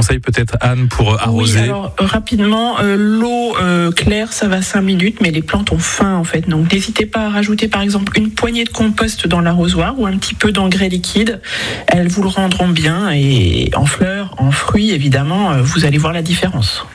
conseils peut-être, Anne, pour arroser? Oui, alors rapidement, l'eau claire, ça va 5 minutes, mais les plantes ont faim en fait. Donc n'hésitez pas à rajouter par exemple une poignée de compost dans l'arrosoir ou un petit peu d'engrais liquide. Elles vous le rendront bien et en fleurs, en fruits évidemment, vous allez voir la différence.